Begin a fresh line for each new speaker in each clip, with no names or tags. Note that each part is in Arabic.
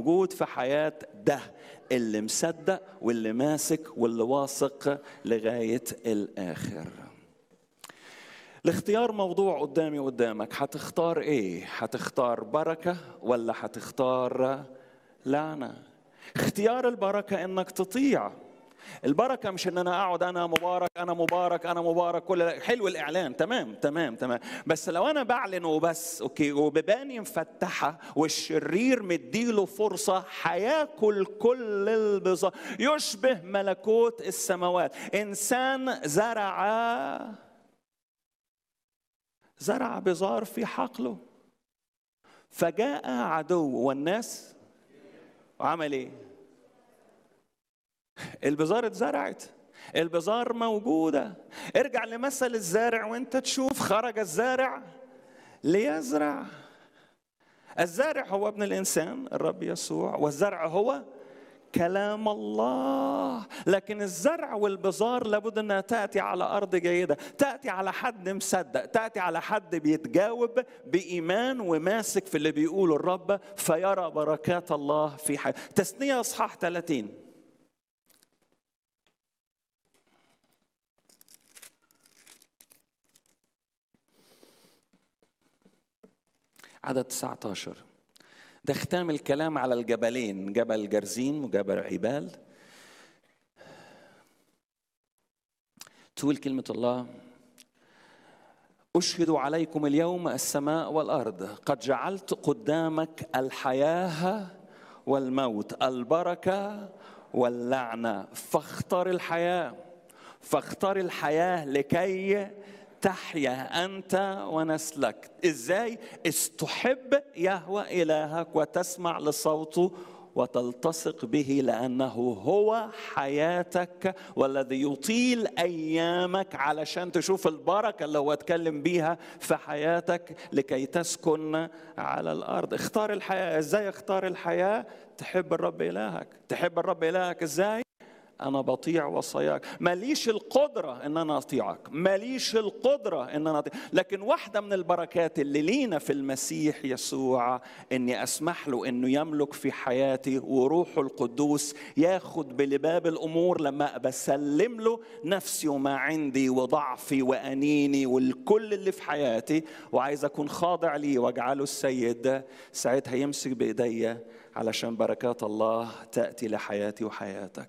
موجود في حياة ده اللي مصدق واللي ماسك واللي واثق لغاية الآخر. الاختيار موضوع قدامي قدامك، هتختار ايه؟ هتختار بركة ولا هتختار لعنة؟ اختيار البركة انك تطيع. البركة مش ان انا اقعد انا مبارك انا مبارك انا مبارك، كل حلو الاعلان، تمام تمام تمام، بس لو انا بعلن وبس اوكي وبباني مفتحة والشرير مديله فرصة هياكل كل البذار، يشبه ملكوت السماوات. انسان زرع بذار في حقله، فجاء عدو والناس وعمل ايه؟ البذار اتزرعت، البذار موجودة. ارجع لمثل الزارع وانت تشوف، خرج الزارع ليزرع. الزارع هو ابن الإنسان الرب يسوع، والزرع هو كلام الله. لكن الزرع والبذار لابد أنها تأتي على أرض جيدة، تأتي على حد مصدق، تأتي على حد بيتجاوب بإيمان وماسك في اللي بيقوله الرب، فيرى بركات الله في حياته. تثنية إصحاح 30 عدد 19. ده ختام الكلام على الجبلين، جبل جرزين وجبل عبال. تقول كلمة الله: أشهد عليكم اليوم السماء والأرض قد جعلت قدامك الحياة والموت، البركة واللعنة، فاختر الحياة، فاختر الحياة لكي تحيا أنت ونسلك. إزاي؟ استحب يهوه إلهك وتسمع لصوته وتلتصق به، لأنه هو حياتك والذي يطيل أيامك، علشان تشوف البركة اللي هو اتكلم بيها في حياتك لكي تسكن على الأرض. اختار الحياة. إزاي اختار الحياة؟ تحب الرب إلهك. تحب الرب إلهك إزاي؟ أنا بطيع وصاياك. ماليش القدرة إن أنا أطيعك، ماليش القدرة إن أنا أطيع. لكن واحدة من البركات اللي لينا في المسيح يسوع إني أسمح له إنه يملك في حياتي، وروحه القدوس ياخد بلباب الأمور لما بسلم له نفسي وما عندي وضعفي وأنيني والكل اللي في حياتي، وعايز أكون خاضع لي وأجعله السيد. ساعتها يمسك بإيديا علشان بركات الله تأتي لحياتي وحياتك.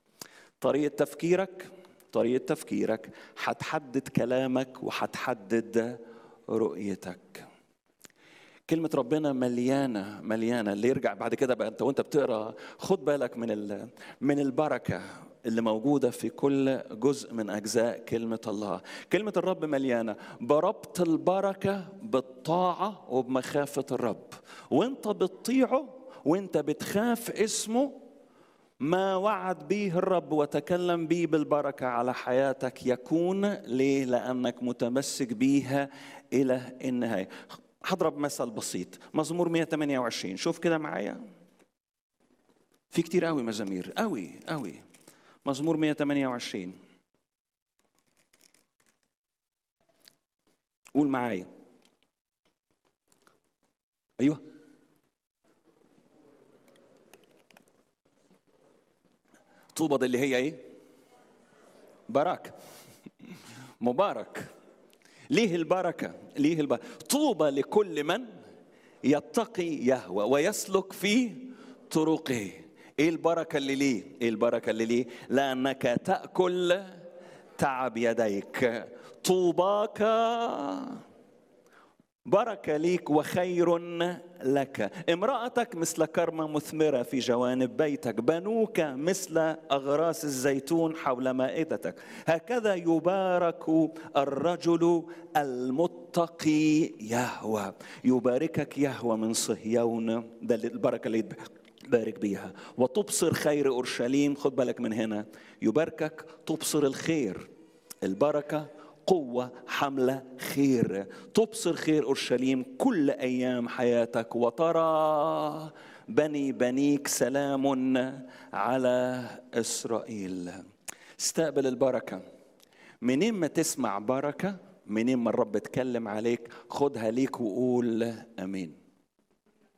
طريقة تفكيرك هتحدد كلامك وهتحدد رؤيتك. كلمة ربنا مليانة مليانة. اللي يرجع بعد كده بقى انت وانت بتقرأ خد بالك من البركة اللي موجودة في كل جزء من أجزاء كلمة الله. كلمة الرب مليانة بربط البركة بالطاعة وبمخافة الرب. وانت بتطيعه وانت بتخاف اسمه، ما وعد به الرب وتكلم به بالبركة على حياتك يكون. ليه؟ لأنك متمسك بيها إلى النهاية. هضرب مثل بسيط. مزمور 128، شوف كده معايا، في كتير قوي مزامير قوي قوي. مزمور 128، قول معايا. أيوه، طوبى اللي هي ايه؟ بركة. مبارك. ليه البركة؟ ليه البركة؟ طوبى لكل من يتقي يهوه ويسلك في طرقه. ايه البركة اللي ليه؟ ايه البركة اللي ليه؟ لأنك تأكل تعب يديك. طوباك، بركة ليك وخير لك. امرأتك مثل كرمة مثمرة في جوانب بيتك، بنوك مثل أغراس الزيتون حول مائدتك. هكذا يبارك الرجل المتقي يهوه. يباركك يهوه من صهيون، ده البركة اللي بارك بيها. وتبصر خير أورشليم. خد بالك من هنا، يباركك تبصر الخير. البركة قوة حملة خير. تبصر خير أورشليم كل أيام حياتك، وترى بنيك سلام على إسرائيل. استقبل البركة. منين ما تسمع بركة، منين ما الرب اتكلم عليك، خدها ليك وقول أمين.